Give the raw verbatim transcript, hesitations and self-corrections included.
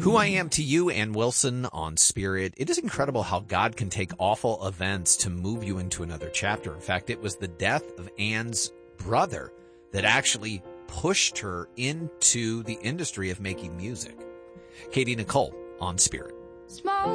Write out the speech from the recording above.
Who I Am to You, Ann Wilson on Spirit. It is incredible how God can take awful events to move you into another chapter. In fact, it was the death of Ann's brother that actually pushed her into the industry of making music. Katie Nicole on Spirit. Small